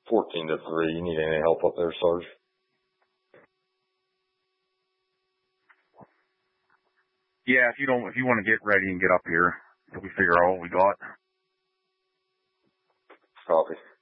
14-3. You need any help up there, Sarge? Yeah, if you want to get ready and get up here, we figure out what we got. Copy.